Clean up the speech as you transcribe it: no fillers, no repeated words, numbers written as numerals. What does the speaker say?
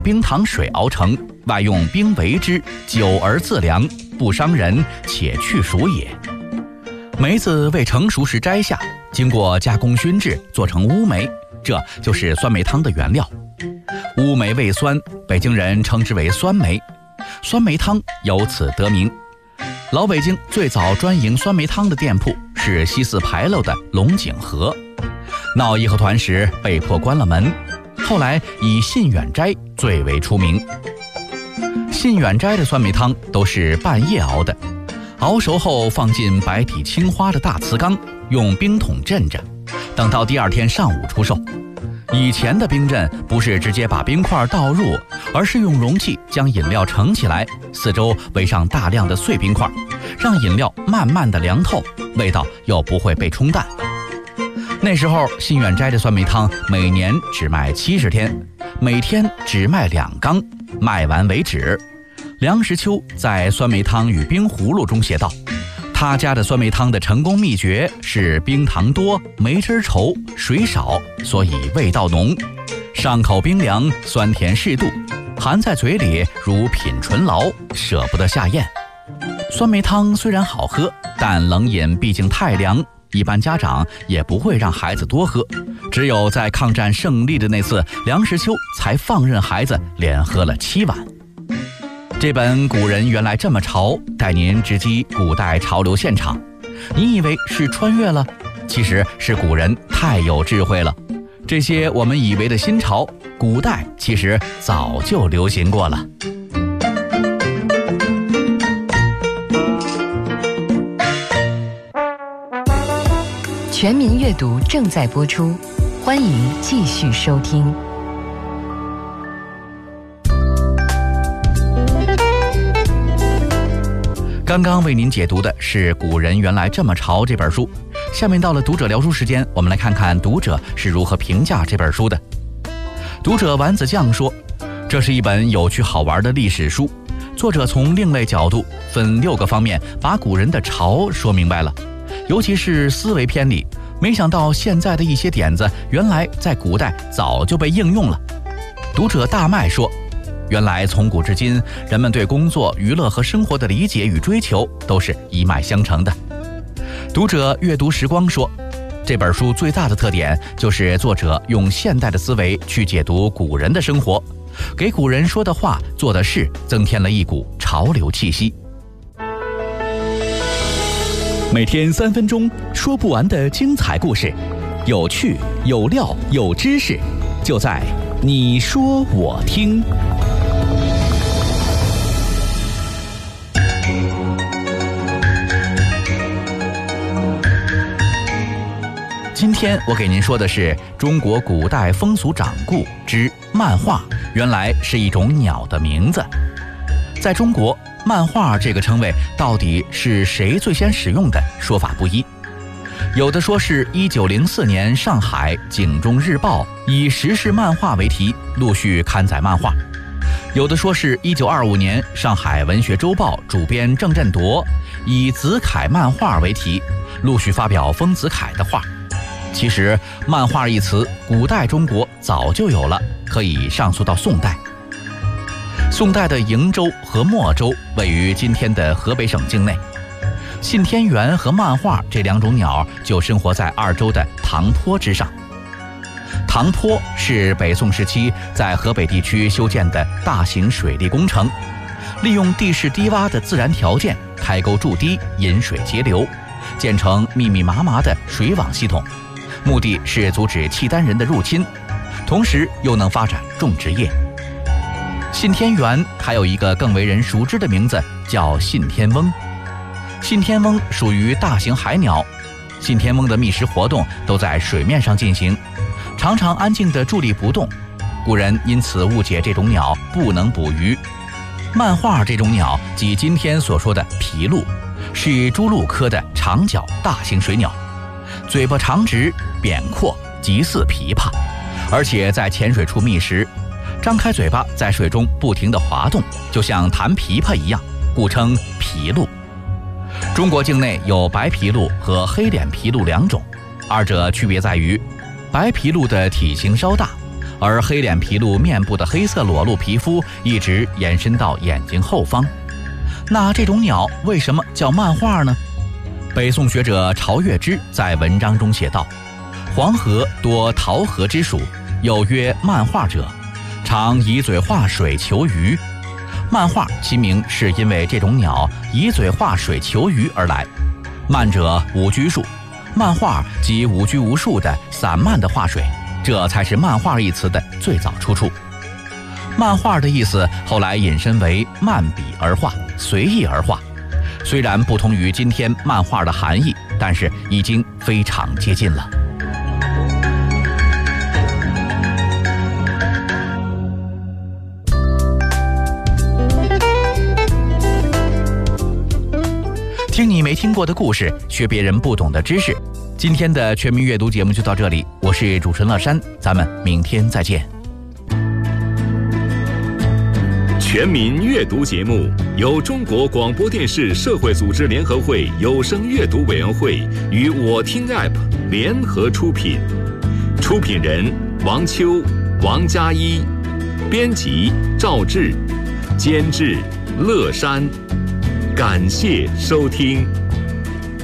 冰糖水熬成，外用冰为之，久而自凉，不伤人，且去暑也。梅子未成熟时摘下，经过加工熏制，做成乌梅，这就是酸梅汤的原料。乌梅味酸，北京人称之为酸梅，酸梅汤由此得名。老北京最早专营酸梅汤的店铺是西四牌楼的龙井河，闹义和团时被迫关了门，后来以信远斋最为出名。信远斋的酸梅汤都是半夜熬的，熬熟后放进白底青花的大瓷缸，用冰桶镇着，等到第二天上午出售。以前的冰镇不是直接把冰块倒入，而是用容器将饮料盛起来，四周围上大量的碎冰块，让饮料慢慢的凉透，味道又不会被冲淡。那时候信远斋的酸梅汤每年只卖70天，每天只卖2缸，卖完为止。梁实秋在《酸梅汤与冰葫芦》中写道，他家的酸梅汤的成功秘诀是冰糖多，梅汁稠，水少，所以味道浓，上口冰凉，酸甜适度，含在嘴里如品醇醪，舍不得下咽。酸梅汤虽然好喝，但冷饮毕竟太凉，一般家长也不会让孩子多喝，只有在抗战胜利的那次，梁实秋才放任孩子连喝了7碗。这本《古人原来这么潮》带您直击古代潮流现场，你以为是穿越了，其实是古人太有智慧了。这些我们以为的新潮，古代其实早就流行过了。 全民阅读正在播出，欢迎继续收听。 刚刚为您解读的是《古人原来这么潮》这本书，下面到了读者聊书时间，我们来看看读者是如何评价这本书的。读者丸子酱说，这是一本有趣好玩的历史书，作者从另类角度分6个方面把古人的潮说明白了，尤其是思维偏离，没想到现在的一些点子原来在古代早就被应用了。读者大麦说，原来从古至今，人们对工作、娱乐和生活的理解与追求都是一脉相承的。读者阅读时光说，这本书最大的特点就是作者用现代的思维去解读古人的生活，给古人说的话、做的事增添了一股潮流气息。每天3分钟，说不完的精彩故事，有趣、有料、有知识，就在你说我听。今天我给您说的是中国古代风俗掌故之漫画原来是一种鸟的名字。在中国，漫画这个称谓到底是谁最先使用的，说法不一。有的说是1904年上海《警钟日报》以时事漫画为题陆续刊载漫画，有的说是1925年上海文学周报主编郑振铎以子恺漫画为题陆续发表丰子恺的画。其实漫画一词古代中国早就有了，可以上溯到宋代。宋代的瀛州和莫州位于今天的河北省境内，信天猿和漫画这2种鸟就生活在2州的塘坡之上。塘坡是北宋时期在河北地区修建的大型水利工程，利用地势低洼的自然条件开沟筑堤，引水节流，建成密密麻麻的水网系统，目的是阻止契丹人的入侵，同时又能发展种植业。信天猿还有一个更为人熟知的名字，叫信天翁。信天翁属于大型海鸟，信天翁的觅食活动都在水面上进行，常常安静地伫立不动，古人因此误解这种鸟不能捕鱼。漫画这种鸟即今天所说的琵鹭，是朱鹭科的长脚大型水鸟，嘴巴长直扁阔，极似琵琶，而且在浅水处觅食，张开嘴巴在水中不停地滑动，就像弹琵琶一样，故称琵鹭。中国境内有白琵鹭和黑脸琵鹭2种，二者区别在于，白琵鹭的体型稍大， 而黑脸琵鹭面部的黑色裸露皮肤一直延伸到眼睛后方。那这种鸟为什么叫漫画呢？北宋学者曹月之在文章中写道：黄河多桃河之属，有曰漫画者，常以嘴画水求鱼。漫画其名是因为这种鸟以嘴画水求鱼而来。漫者无拘束，漫画即无拘无束的散漫的画水，这才是漫画一词的最早出处。漫画的意思后来引申为漫笔而画，随意而画。虽然不同于今天漫画的含义，但是已经非常接近了。听你没听过的故事，学别人不懂的知识。今天的全民阅读节目就到这里，我是主持人乐山，咱们明天再见。 全民阅读节目由中国广播电视社会组织联合会有声阅读委员会与我听 App 联合出品，出品人王秋、王佳一，编辑赵志，监制乐山。感谢收听。